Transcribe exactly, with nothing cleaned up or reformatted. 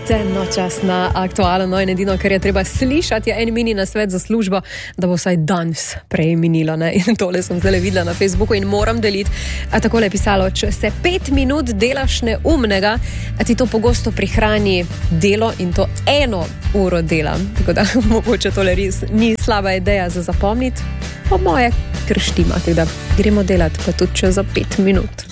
Poslušate Nočas na Aktualno, no in edino, kar je treba slišati, je en mini nasvet za službo, da bo vsaj danes prej minilo, ne? In tole sem zdaj videla na Facebooku in moram deliti. A takole je pisalo, če se pet minut delaš neumnega, a ti to pogosto prihrani delo in to eno uro dela. Tako da mogoče tole res ni slaba ideja za zapomniti, po moje krštima, tako da gremo delati pa tudi če za pet minut.